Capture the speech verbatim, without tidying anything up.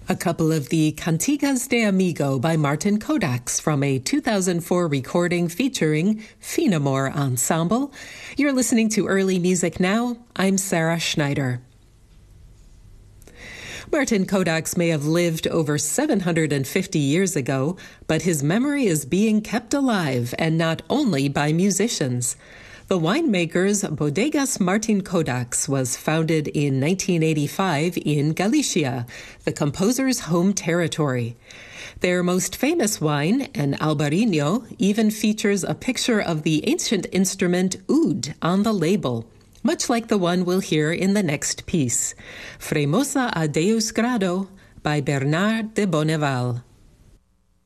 A couple of the Cantigas de Amigo by Martin Kodaks from a two thousand four recording featuring Finamore Ensemble. You're listening to Early Music Now. I'm Sarah Schneider. Martin Kodaks may have lived over seven hundred fifty years ago, but his memory is being kept alive, and not only by musicians. The winemaker's Bodegas Martin Kodaks was founded in nineteen eighty-five in Galicia, the composer's home territory. Their most famous wine, an Albarino, even features a picture of the ancient instrument oud on the label, much like the one we'll hear in the next piece, Fremosa a Deus Grado by Bernard de Bonneval.